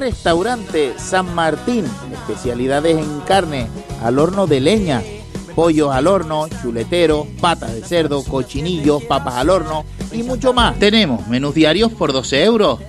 Restaurante San Martín, especialidades en carne al horno de leña, pollos al horno, chuletero, patas de cerdo, cochinillos, papas al horno y mucho más. Tenemos menús diarios por 12 euros.